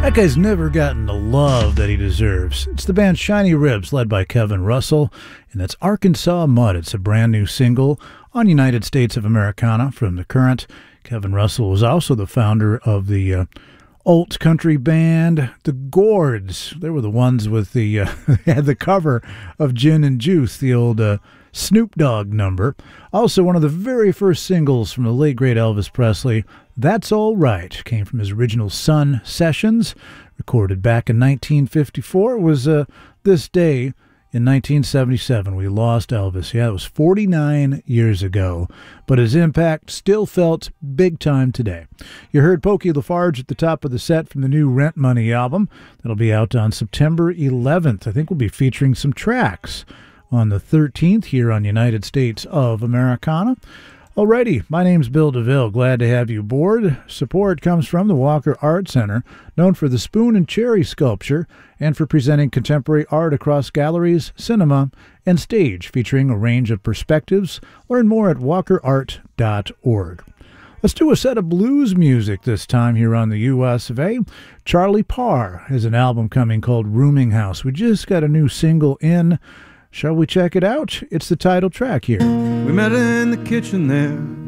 That guy's never gotten the love that he deserves. It's the band Shiny Ribs, led by Kevin Russell, and that's Arkansas Mud. It's a brand new single on United States of Americana from The Current. Kevin Russell was also the founder of the alt country band The Gourds. They were the ones with the had the cover of Gin and Juice, the old Snoop Dogg number. Also, one of the very first singles from the late great Elvis Presley, That's All Right, came from his original Sun Sessions, recorded back in 1954. It was this day in 1977 we lost Elvis. Yeah, it was 49 years ago, but his impact still felt big time today. You heard Pokey Lafarge at the top of the set from the new Rent Money album. That'll be out on September 11th. I think we'll be featuring some tracks on the 13th here on United States of Americana. Alrighty, my name's Bill DeVille. Glad to have you aboard. Support comes from the Walker Art Center, known for the Spoon and Cherry sculpture and for presenting contemporary art across galleries, cinema, and stage, featuring a range of perspectives. Learn more at walkerart.org. Let's do a set of blues music this time here on the U.S. of A. Charlie Parr has an album coming called Rooming House. We just got a new single in. Shall we check it out? It's the title track here. We met in the kitchen there,